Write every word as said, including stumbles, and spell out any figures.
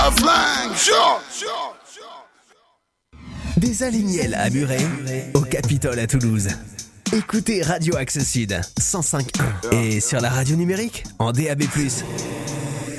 A flingue, sure, sure. Des Aligniels à Muret, au Capitole à Toulouse. Écoutez Radio Axe Sud cent cinq point un et sur la radio numérique en D A B plus.